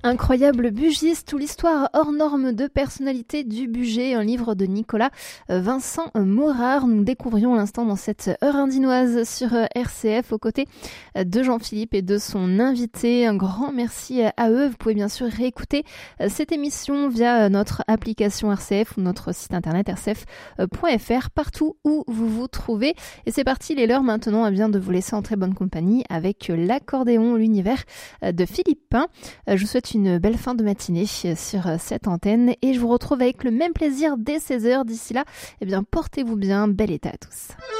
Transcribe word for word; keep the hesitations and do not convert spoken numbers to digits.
Incroyable bugiste ou l'histoire hors norme de personnalité du budget, un livre de Nicolas Vincent Morard. Nous découvrions à l'instant dans cette heure indinoise sur R C F aux côtés de Jean-Philippe et de son invité. Un grand merci à eux. Vous pouvez bien sûr réécouter cette émission via notre application R C F ou notre site internet r c f point f r partout où vous vous trouvez. Et c'est parti, il est l'heure maintenant bien de vous laisser en très bonne compagnie avec l'accordéon, l'univers de Philippe Pin. Je vous souhaite une belle fin de matinée sur cette antenne et je vous retrouve avec le même plaisir dès seize heures. D'ici là, eh bien, portez-vous bien. Bel été à tous.